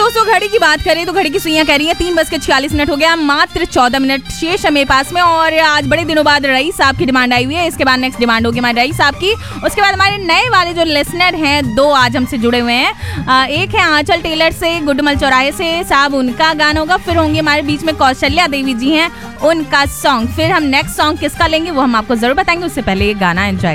दोस्तों घड़ी की बात करें तो घड़ी की सुइयां कह रही है 3:46 हो गया, मात्र 14 मिनट शेष है मेरे पास में। और आज बड़े दिनों बाद रईस साहब की डिमांड आई हुई है। इसके बाद नेक्स्ट डिमांड होगी हमारे रईस साहब की। उसके बाद हमारे नए वाले जो लिसनर हैं, 2 आज हमसे जुड़े हुए हैं। एक है आंचल टेलर से, गुडमल चौराहे से साहब, उनका गाना होगा। फिर होंगे हमारे बीच में कौशल्या देवी जी हैं, उनका सॉन्ग। फिर हम नेक्स्ट सॉन्ग किसका लेंगे वो हम आपको जरूर बताएंगे। उससे पहले ये गाना एंजॉय